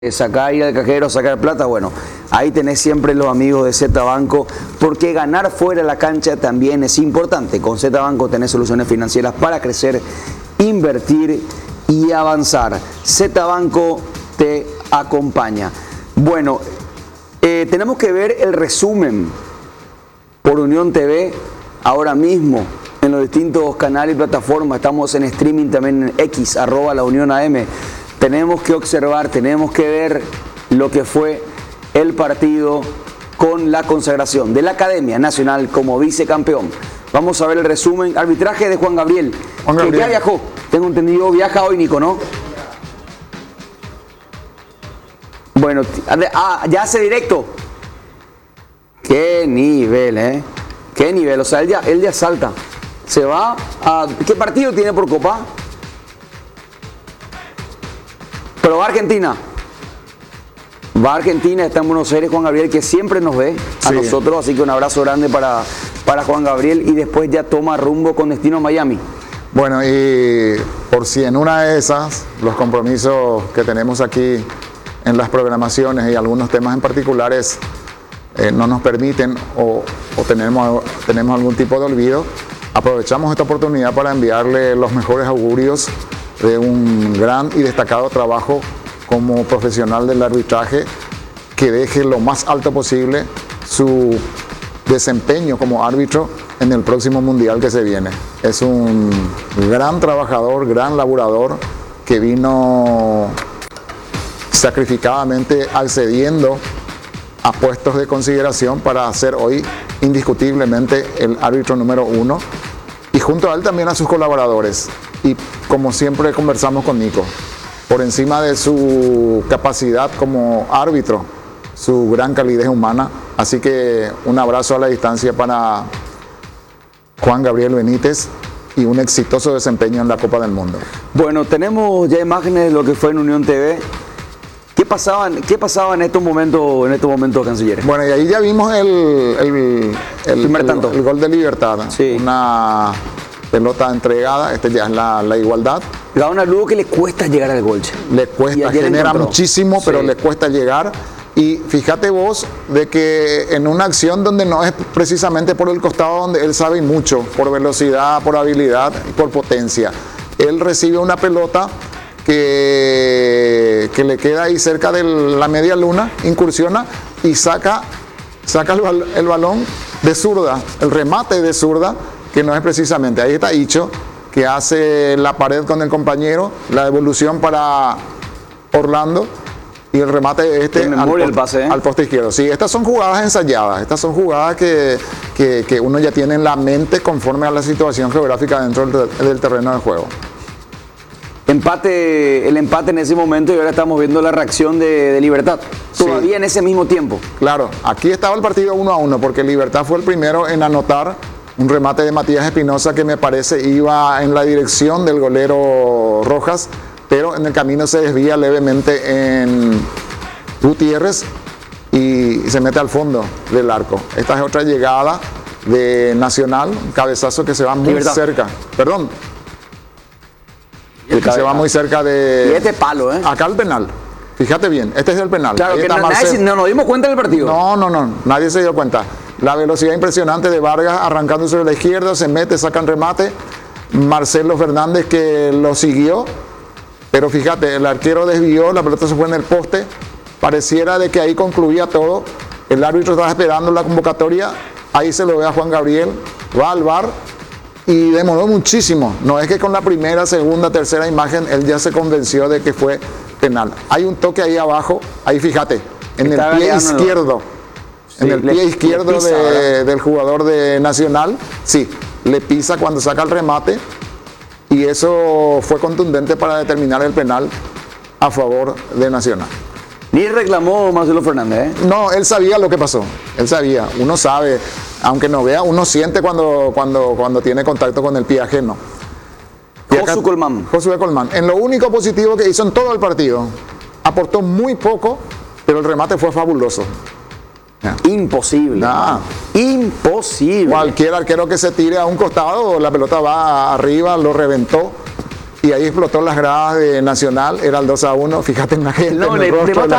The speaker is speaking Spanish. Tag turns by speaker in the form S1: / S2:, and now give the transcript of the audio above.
S1: sacar, ir al cajero, sacar plata, bueno, ahí tenés siempre los amigos de Z Banco, porque ganar fuera de la cancha también es importante. Con Z Banco tenés soluciones financieras para crecer, invertir y avanzar. Z Banco te acompaña. Bueno, tenemos que ver el resumen por Unión TV ahora mismo en los distintos canales y plataformas. Estamos en streaming también en X, @launionAM. Tenemos que observar, tenemos que ver lo que fue el partido con la consagración de la Academia Nacional como vicecampeón. Vamos a ver el resumen. Arbitraje de Juan Gabriel, que ya viajó. Tengo entendido, viaja hoy, Nico, ¿no? Bueno, ya hace directo. Qué nivel, ¿eh? Qué nivel. O sea, él ya salta. Se va a... ¿Qué partido tiene por Copa? Pero va a Argentina. Va a Argentina, está en Buenos Aires Juan Gabriel, que siempre nos ve a nosotros. Así que un abrazo grande para Juan Gabriel. Y después ya toma rumbo con destino a Miami.
S2: Bueno, y por si en una de esas, los compromisos que tenemos aquí en las programaciones y algunos temas en particulares no nos permiten o tenemos algún tipo de olvido, aprovechamos esta oportunidad para enviarle los mejores augurios de un gran y destacado trabajo como profesional del arbitraje, que deje lo más alto posible su desempeño como árbitro en el próximo mundial que se viene. Es un gran trabajador, gran laburador, que vino sacrificadamente accediendo a puestos de consideración para ser hoy indiscutiblemente el árbitro número 1, y junto a él también a sus colaboradores. Y como siempre conversamos con Nico, por encima de su capacidad como árbitro, su gran calidez humana. Así que un abrazo a la distancia para Juan Gabriel Benítez y un exitoso desempeño en la Copa del Mundo.
S1: Bueno, tenemos ya imágenes de lo que fue en Unión TV. ¿Qué pasaba en estos momentos, canciller?
S2: Bueno, y ahí ya vimos el gol de Libertad.
S1: Sí.
S2: Una pelota entregada, ya es la igualdad.
S1: Gaona luego que le cuesta llegar al gol.
S2: Le cuesta, genera muchísimo, pero le cuesta llegar. Y fíjate vos de que en una acción donde no es precisamente por el costado, donde él sabe mucho, por velocidad, por habilidad y por potencia, él recibe una pelota que le queda ahí cerca de la media luna, incursiona y saca el balón de zurda, el remate de zurda, que no es precisamente. Ahí está Icho, que hace la pared con el compañero, la devolución para Orlando y el remate al poste izquierdo. Sí, estas son jugadas ensayadas, estas son jugadas que uno ya tiene en la mente conforme a la situación geográfica dentro del terreno de juego.
S1: El empate en ese momento, y ahora estamos viendo la reacción de Libertad, todavía en ese mismo tiempo.
S2: Claro, aquí estaba el partido 1-1, porque Libertad fue el primero en anotar un remate de Matías Espinosa que me parece iba en la dirección del golero Rojas, pero en el camino se desvía levemente en Gutiérrez y se mete al fondo del arco. Esta es otra llegada de Nacional, un cabezazo que se va muy cerca. Perdón. El que se va muy cerca de...
S1: Y este palo, ¿eh?
S2: Acá el penal. Fíjate bien, este es el penal.
S1: Claro, que no nos dimos cuenta del partido.
S2: No, nadie se dio cuenta. La velocidad impresionante de Vargas arrancando sobre la izquierda, se mete, sacan remate. Marcelo Fernández que lo siguió, pero fíjate, el arquero desvió, la pelota se fue en el poste. Pareciera de que ahí concluía todo. El árbitro estaba esperando la convocatoria. Ahí se lo ve a Juan Gabriel, va al VAR. Y demoró muchísimo. No es que con la primera, segunda, tercera imagen él ya se convenció de que fue penal. Hay un toque ahí abajo, ahí fíjate, en el pie izquierdo. Sí, en el pie izquierdo del jugador de Nacional, sí, le pisa cuando saca el remate, y eso fue contundente para determinar el penal a favor de Nacional.
S1: Ni reclamó Marcelo Fernández, ¿eh?
S2: No, él sabía lo que pasó. Él sabía. Uno sabe, aunque no vea, uno siente cuando tiene contacto con el pie ajeno. Josué Colmán. En lo único positivo que hizo en todo el partido, aportó muy poco, pero el remate fue fabuloso.
S1: Imposible. Imposible.
S2: Cualquier arquero que se tire a un costado, la pelota va arriba, lo reventó. y ahí explotó las gradas de Nacional, era el 2-1, fíjate en la gente,
S1: No,
S2: en el rostro de la